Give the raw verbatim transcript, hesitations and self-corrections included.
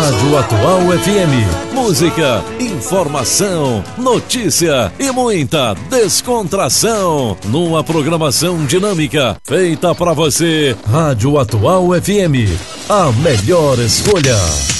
Rádio Atual F M. Música, informação, notícia e muita descontração. Numa programação dinâmica feita para você. Rádio Atual F M. A melhor escolha.